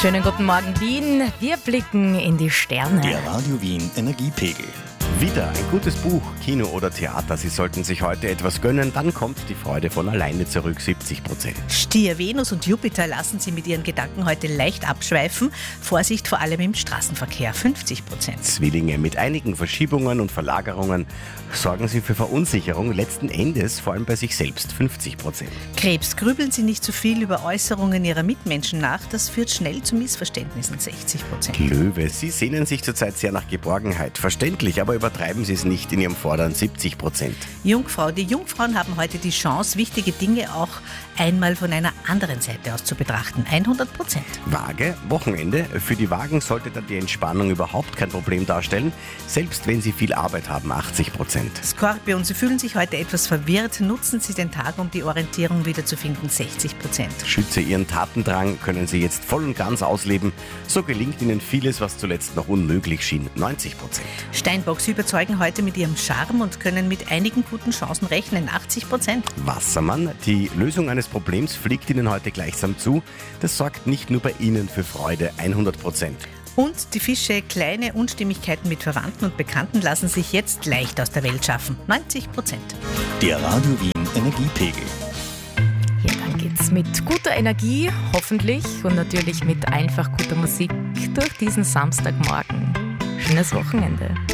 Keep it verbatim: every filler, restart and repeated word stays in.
Schönen guten Morgen, Wien. Wir blicken in die Sterne. Der Radio Wien Energiepegel. Wieder ein gutes Buch, Kino oder Theater. Sie sollten sich heute etwas gönnen, dann kommt die Freude von alleine zurück, siebzig Prozent. Stier, Venus und Jupiter lassen Sie mit Ihren Gedanken heute leicht abschweifen. Vorsicht vor allem im Straßenverkehr, fünfzig Prozent. Zwillinge, mit einigen Verschiebungen und Verlagerungen sorgen Sie für Verunsicherung, letzten Endes vor allem bei sich selbst, fünfzig Prozent. Krebs, grübeln Sie nicht zu viel über Äußerungen Ihrer Mitmenschen nach, das führt schnell zu Missverständnissen, sechzig Prozent. Löwe, Sie sehnen sich zurzeit sehr nach Geborgenheit, verständlich, aber übertreiben Sie es nicht in Ihrem Fordern, siebzig Prozent. Jungfrau, die Jungfrauen haben heute die Chance, wichtige Dinge auch einmal von einer anderen Seite aus zu betrachten, hundert Prozent. Waage, Wochenende. Für die Wagen sollte dann die Entspannung überhaupt kein Problem darstellen, selbst wenn Sie viel Arbeit haben, achtzig Prozent. Skorpion, Sie fühlen sich heute etwas verwirrt, nutzen Sie den Tag, um die Orientierung wiederzufinden, sechzig Prozent. Schütze, Ihren Tatendrang können Sie jetzt voll und ganz ausleben. So gelingt Ihnen vieles, was zuletzt noch unmöglich schien, neunzig Prozent. Steinbock, Sie überzeugen heute mit Ihrem Charme und können mit einigen guten Chancen rechnen, achtzig Prozent. Wassermann, die Lösung eines Problems fliegt Ihnen heute gleichsam zu. Das sorgt nicht nur bei Ihnen für Freude, hundert Prozent. Und die Fische, kleine Unstimmigkeiten mit Verwandten und Bekannten lassen sich jetzt leicht aus der Welt schaffen, neunzig Prozent. Der Radio Wien Energiepegel. Ja, dann geht's mit guter Energie, hoffentlich, und natürlich mit einfach guter Musik durch diesen Samstagmorgen. Schönes Wochenende.